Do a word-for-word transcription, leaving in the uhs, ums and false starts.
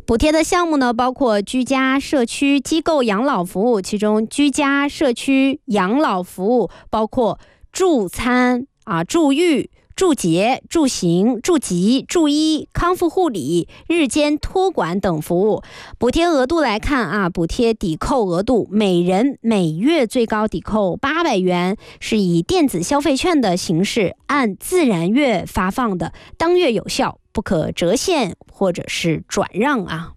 补贴的项目呢，包括居家、社区、机构养老服务，其中居家、社区、养老服务包括住餐啊、住浴、住洁、住行、住疾、住医、康复护理、日间托管等服务。补贴额度来看啊，补贴抵扣额度每人每月最高抵扣八百元，是以电子消费券的形式按自然月发放的，当月有效，不可折现或者是转让啊。